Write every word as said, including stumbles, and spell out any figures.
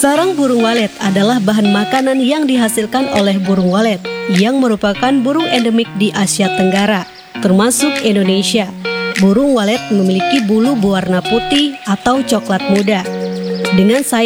Sarang burung walet adalah bahan makanan yang dihasilkan oleh burung walet yang merupakan burung endemik di Asia Tenggara, termasuk Indonesia. Burung walet memiliki bulu berwarna putih atau coklat muda dengan sayap